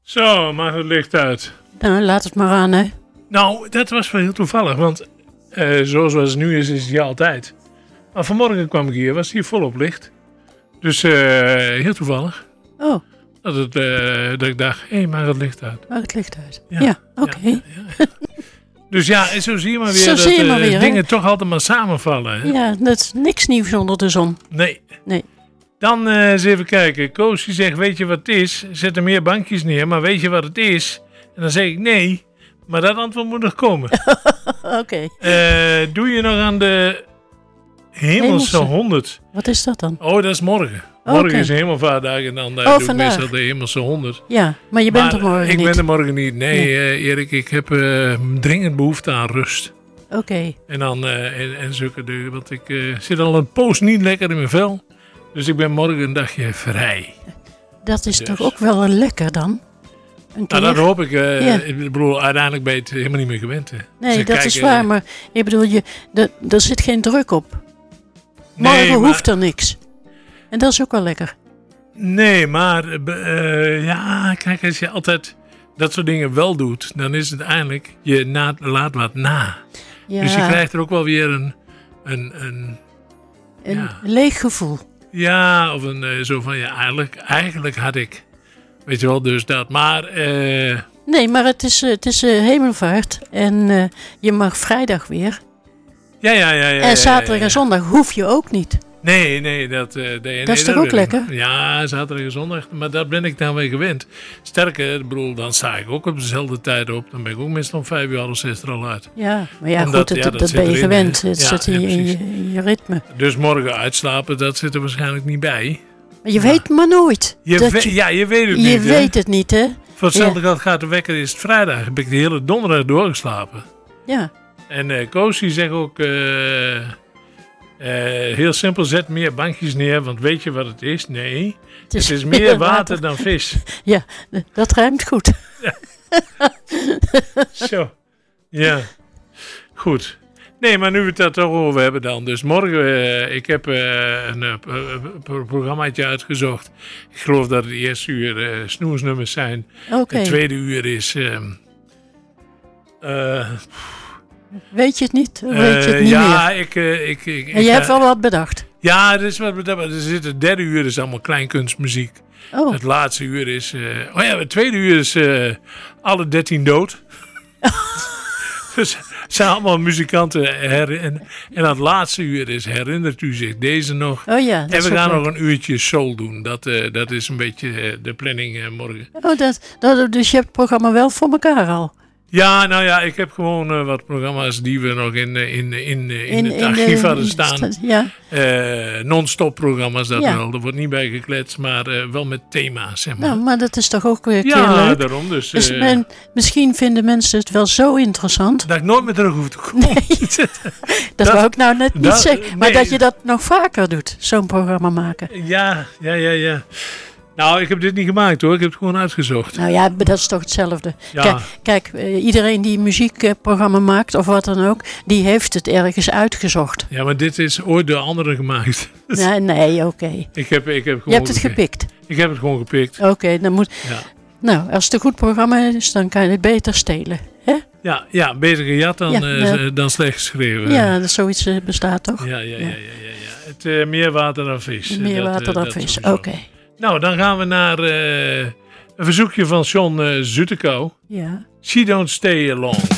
Zo, mag het licht uit. Nou, laat het maar aan, hè. Nou, dat was wel heel toevallig, want zoals het nu is het hier altijd. Maar vanmorgen kwam ik hier, was hier volop licht. Dus heel toevallig. Oh, Dat ik dacht, hé, mag het licht uit. maak het licht uit. Ja, oké. Ja. Dus ja, zo zie je maar weer Zo zie je maar weer, hè? dingen toch altijd maar samenvallen. Hè? Ja, dat is niks nieuws onder de zon. Nee. Nee. Dan eens even kijken. Koos die zegt, weet je wat het is? Zet er meer bankjes neer, maar weet je wat het is? En dan zeg ik nee, maar dat antwoord moet nog komen. Oké. Doe je nog aan de Hemelse 100? Wat is dat dan? Oh, dat is morgen. Morgen is Hemelvaartdag en dan doe ik vandaag. meestal de Hemelse 100. Ja, maar je bent er morgen niet. Ik ben er morgen niet. Nee, Erik, ik heb dringend behoefte aan rust. Oké. En dan en zulke dingen, want ik zit al een poos niet lekker in mijn vel. Dus ik ben morgen een dagje vrij. Dat is toch ook wel een lekker dan? Een keer? Nou, dat hoop ik. Ik bedoel, uiteindelijk ben je het helemaal niet meer gewend. Hè. Nee, dat is waar, maar ik bedoel, er zit geen druk op. Morgen hoeft er niks. En dat is ook wel lekker. Nee, maar ja, kijk, als je altijd dat soort dingen wel doet, dan is het eigenlijk, je laat wat na. Ja, Dus je krijgt er ook wel weer een leeg gevoel. Ja, of een zo van, ja, eigenlijk had ik, weet je wel, dus dat. Maar nee, maar het is Hemelvaart en je mag vrijdag weer. Ja. En zaterdag en zondag hoef je ook niet. Nee, dat is toch ook lekker? Ja, zaterdag en zondag, maar dat ben ik dan weer gewend. Sterker, ik bedoel, dan sta ik ook op dezelfde tijd op. Dan ben ik ook meestal om 5:30 er al uit. Ja, maar ja, goed, dat ben je gewend. Het zit in je ritme. Dus morgen uitslapen, dat zit er waarschijnlijk niet bij. Maar je weet maar nooit. Je weet het niet. Je weet het niet, hè? Voor hetzelfde geld gaat de wekker, is het vrijdag. Heb ik de hele donderdag doorgeslapen. Ja. En Koos die zegt ook... heel simpel, zet meer bankjes neer, want weet je wat het is? Nee, het is meer water dan vis. Ja, dat ruimt goed. Ja. Zo, ja, goed. Nee, maar nu we het daar toch over hebben dan. Dus morgen, ik heb een programmaatje uitgezocht. Ik geloof dat het eerste uur snoesnummers zijn. Okay. Het tweede uur is... weet je het niet? Weet je het niet meer? En je hebt wel wat bedacht? Ja, er is wat bedacht. Het derde uur is allemaal kleinkunstmuziek. Oh. Het laatste uur is... het tweede uur is alle 13 dood. Dus het zijn allemaal muzikanten. En het laatste uur is herinnert u zich deze nog? Oh ja, en we gaan nog een uurtje soul doen. Dat is een beetje de planning morgen. Oh, dus je hebt het programma wel voor elkaar al? Ja, nou ja, ik heb gewoon wat programma's die we nog in het archief hadden staan. Ja. Non-stop programma's, dat wel. Er wordt niet bij gekletst, maar wel met thema's, zeg maar. Nou, maar dat is toch ook weer een keer leuk? Ja, daarom. Dus misschien vinden mensen het wel zo interessant. Dat ik nooit meer terug hoef te komen. Nee, dat wou ik nou net niet zeggen. Maar dat je dat nog vaker doet, zo'n programma maken. Ja. Nou, ik heb dit niet gemaakt hoor. Ik heb het gewoon uitgezocht. Nou ja, dat is toch hetzelfde. Ja. Kijk, iedereen die een muziekprogramma maakt of wat dan ook, die heeft het ergens uitgezocht. Ja, maar dit is ooit door anderen gemaakt. Nee, oké. Ik heb gewoon je hebt het gepikt? Ik heb het gewoon gepikt. Oké, dan moet... Ja. Nou, als het een goed programma is, dan kan je het beter stelen. Hè? Ja, beter gejat dan slecht geschreven. Ja, zoiets bestaat toch? Ja. Het meer water dan vis. Meer water dan vis, oké. Nou, dan gaan we naar een verzoekje van John Zutekou. Ja. She Don't Stay Alone.